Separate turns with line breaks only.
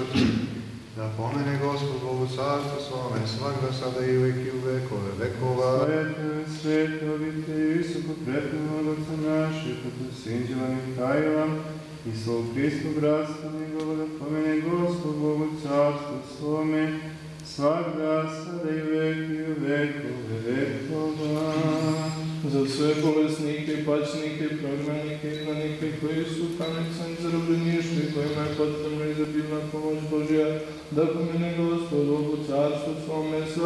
Da pomene Gospod Bogu carstvo svome, svakda sada i uvek i u vekove vekova.
Svetovite i visoko pretnog Otca naše, kako sinđela Mihajla i svog Hristu bratstva njegova, da pomene Gospod Bogu carstvo svome, svakda sada i uvek i u vekove vekova.
Za sve bolesnike, pačnike, prognanike, izgnanike, koji su kanicani za zarobljeništvo i kojima je potrebna izabilna pomoć Božja, da pomene Gospod Bogu carstvo svome,